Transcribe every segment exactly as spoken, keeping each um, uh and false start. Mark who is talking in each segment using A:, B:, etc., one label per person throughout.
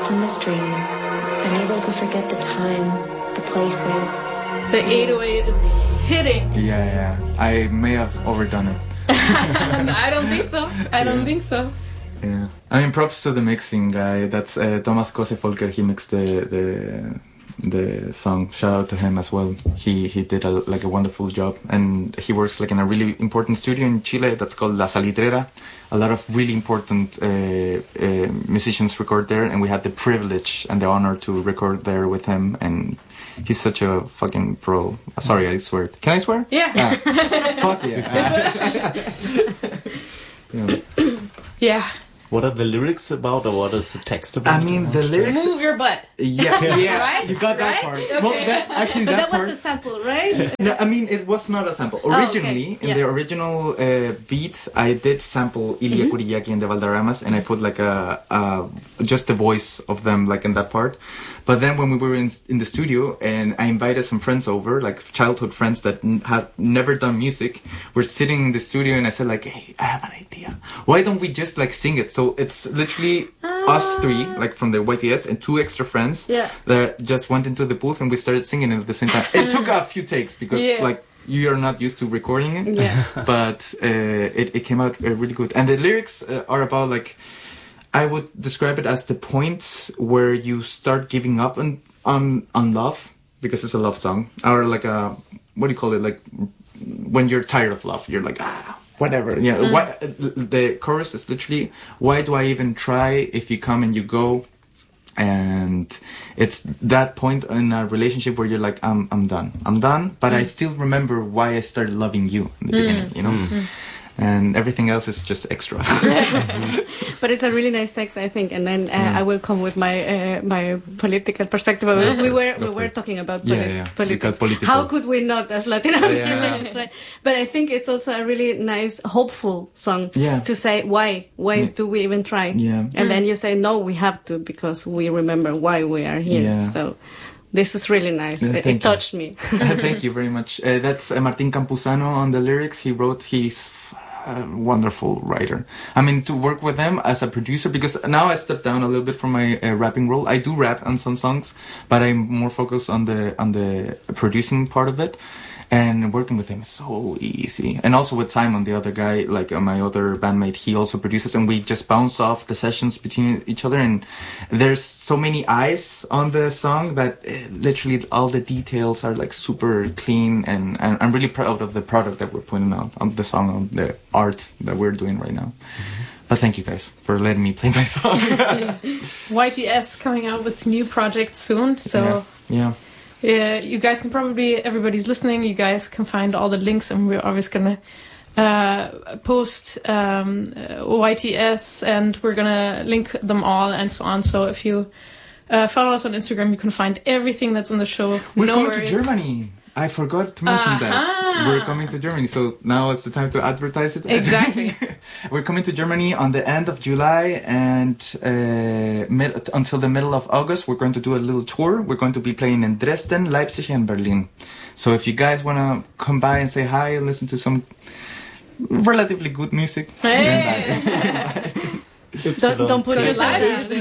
A: lost in this dream, unable to forget the time, the places.
B: The eight oh eight is hitting.
C: Yeah, yeah. I may have overdone it.
B: I don't think so. I don't yeah. think so.
C: Yeah. I mean, props to the mixing guy. That's uh, Thomas Kose Folker. He mixed the the the song. Shout out to him as well. He he did a, like a wonderful job, and he works like in a really important studio in Chile that's called La Salitrera. A lot of really important uh, uh, musicians record there, and we had the privilege and the honor to record there with him. And he's such a fucking pro. Sorry, I swear. Can I swear?
B: Yeah.
C: yeah. Fuck yeah.
B: yeah. Yeah.
D: What are the lyrics about, or what is the text about?
C: I mean, the lyrics...
B: Move your butt.
C: Yeah, yeah.
B: Right?
C: You got that
B: right?
C: part.
B: Okay.
C: Well, that, actually,
E: but
C: that,
E: that
C: part...
E: was a sample, right?
C: No, I mean, it was not a sample. Originally,
E: oh, okay.
C: in
E: yeah.
C: the original uh, beat, I did sample Ilia mm-hmm. Kuriyaki and the Valderramas, and I put like a, a... just the voice of them, like, in that part. But then when we were in, in the studio, and I invited some friends over, like childhood friends that n- had never done music, we're sitting in the studio, and I said like, hey, I have an idea. Why don't we just like sing it? So it's literally ah. us three, like from the Y T S, and two extra friends
E: yeah.
C: that just went into the booth, and we started singing it at the same time. It took a few takes because yeah. like you are not used to recording it,
E: yeah.
C: but uh, it, it came out uh, really good. And the lyrics uh, are about like, I would describe it as the point where you start giving up on, on on love, because it's a love song, or like a, what do you call it, like when you're tired of love, you're like, ah, whatever. Yeah, mm. what, the chorus is literally, why do I even try if you come and you go? And it's that point in a relationship where you're like, I'm I'm done, I'm done, but mm. I still remember why I started loving you in the mm. beginning, you know. Mm. And everything else is just extra.
E: But it's a really nice text, I think. And then uh, yeah. I will come with my uh, my political perspective. We were we were talking about polit-
C: yeah, yeah.
E: politics. How could we not, as Latin Americans, yeah. right? But I think it's also a really nice, hopeful song
C: yeah.
E: to say why why yeah. do we even try?
C: Yeah.
E: And
C: mm.
E: then you say no, we have to, because we remember why we are here.
C: Yeah.
E: So. This is really nice.
C: Yeah,
E: it, it touched
C: you.
E: me.
C: Thank you very much. Uh, that's uh, Martin Campuzano on the lyrics. He wrote, he's a wonderful writer. I mean, to work with him as a producer, because now I stepped down a little bit from my uh, rapping role. I do rap on some songs, but I'm more focused on the on the producing part of it. And working with him is so easy. And also with Simon, the other guy, like uh, my other bandmate, he also produces, and we just bounce off the sessions between each other. And there's so many eyes on the song that uh, literally all the details are like super clean. And, and I'm really proud of the product that we're putting out on the song, on the art that we're doing right now. Mm-hmm. But thank you guys for letting me play my song.
B: Y T S coming out with new projects soon. So
C: yeah. yeah.
B: Yeah, you guys can probably, everybody's listening, you guys can find all the links, and we're always going to uh, post um, uh, Y T S, and we're going to link them all and so on. So if you uh, follow us on Instagram, you can find everything that's on the show.
C: We're
B: no
C: going
B: worries.
C: to Germany. I forgot to mention
B: uh-huh.
C: that. We're coming to Germany, so now is the time to advertise it.
B: Exactly.
C: We're coming to Germany on the end of July, and uh, mid- until the middle of August, we're going to do a little tour. We're going to be playing in Dresden, Leipzig, and Berlin. So if you guys want to come by and say hi and listen to some relatively good music,
B: hey.
E: Don't, don't put your lives.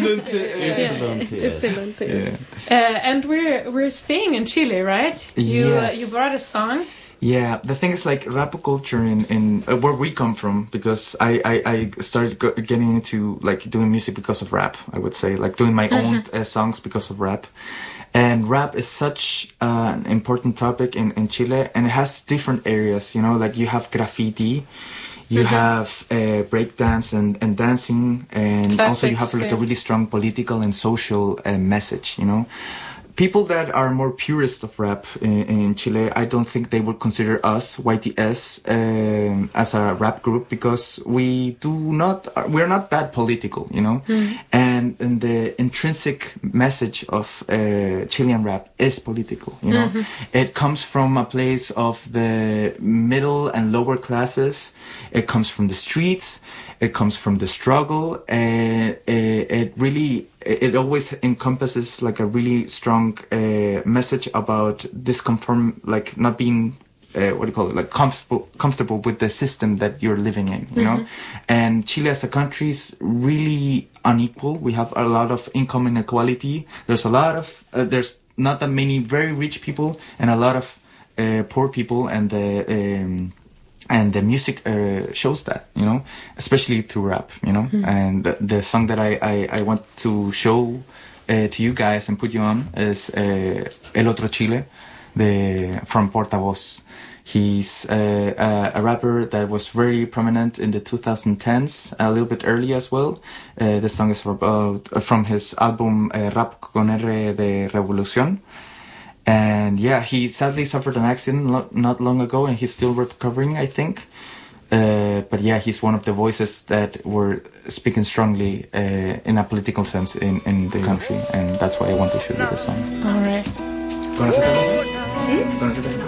B: Yeah. Uh, and we're we're staying in Chile, right? You
C: yes.
B: uh, you brought a song.
C: Yeah, the thing is, like, rap culture in, in uh, where we come from, because I, I, I started go- getting into, like, doing music because of rap, I would say. Like, doing my mm-hmm. own uh, songs because of rap. And rap is such uh, an important topic in, in Chile, and it has different areas, you know, like you have graffiti, you mm-hmm. have uh, breakdance and, and dancing, and Classics, also you have like yeah. a really strong political and social uh, message, you know. People that are more purist of rap in, in Chile, I don't think they would consider us, Y T S, um, as a rap group, because we do not, we're not that political, you know? Mm. And, and the intrinsic message of uh, Chilean rap is political, you know? Mm-hmm. It comes from a place of the middle and lower classes. It comes from the streets. It comes from the struggle. And it, it really... it always encompasses like a really strong uh, message about disconform, like not being uh, what do you call it, like comfortable comfortable with the system that you're living in, you know. And Chile as a country is really unequal. We have a lot of income inequality. There's a lot of uh, there's not that many very rich people and a lot of uh, poor people, and the um, and the music uh, shows that, you know, especially through rap, you know. Mm. And the, the song that I, I, I want to show uh, to you guys and put you on is uh, El Otro Chile, the from Portavoz. He's uh, a, a rapper that was very prominent in the twenty tens, a little bit early as well. Uh, the song is about, uh, from his album uh, Rap con R de Revolución. And yeah, he sadly suffered an accident lo- not long ago, and he's still recovering, I think. Uh, but yeah, he's one of the voices that were speaking strongly uh, in a political sense in, in the country, and that's why I want to show you the song.
B: All right.
C: ¿Conoces? ¿Conoces?